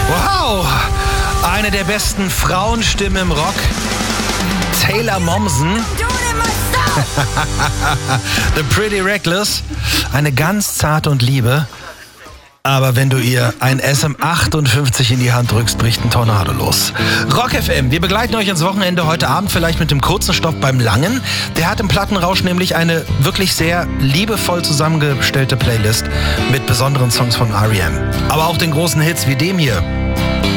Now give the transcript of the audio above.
Wow, eine der besten Frauenstimmen im Rock. Taylor Momsen. The Pretty Reckless. Eine ganz zarte und liebe. Aber wenn du ihr ein SM58 in die Hand drückst, bricht ein Tornado los. Rock FM, wir begleiten euch ins Wochenende heute Abend vielleicht mit dem kurzen Stopp beim Langen. Der hat im Plattenrausch nämlich eine wirklich sehr liebevoll zusammengestellte Playlist mit besonderen Songs von R.E.M. Aber auch den großen Hits wie dem hier.